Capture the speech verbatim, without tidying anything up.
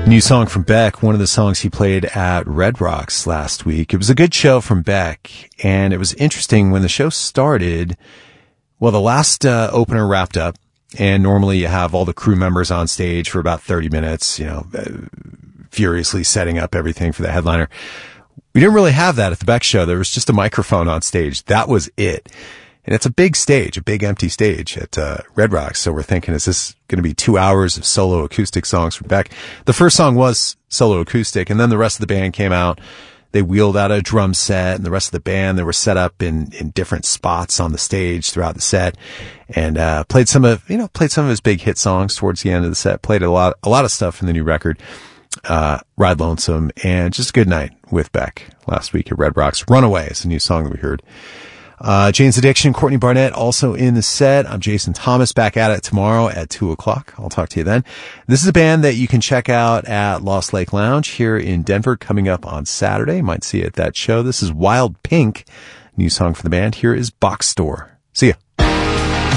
New song from Beck, one of the songs he played at Red Rocks last week. It was a good show from Beck, and it was interesting when the show started. Well, the last uh, opener wrapped up, and normally you have all the crew members on stage for about thirty minutes, you know, uh, furiously setting up everything for the headliner. We didn't really have that at the Beck show. There was just a microphone on stage. That was it. And it's a big stage, a big empty stage at uh, Red Rocks. So we're thinking, is this going to be two hours of solo acoustic songs from Beck? The first song was solo acoustic, and then the rest of the band came out. They wheeled out a drum set, and the rest of the band, they were set up in, in different spots on the stage throughout the set, and uh played some of, you know, played some of his big hit songs towards the end of the set, played a lot, a lot of stuff from the new record, uh, Ride Lonesome, and just a good night with Beck last week at Red Rocks. Runaway is a new song that we heard. Uh, Jane's Addiction, Courtney Barnett also in the set. I'm Jason Thomas, back at it tomorrow at two o'clock. I'll talk to you then. This is a band that you can check out at Lost Lake Lounge here in Denver coming up on Saturday. Might see you at that show. This is Wild Pink, new song from the band. Here is Box Store. See ya.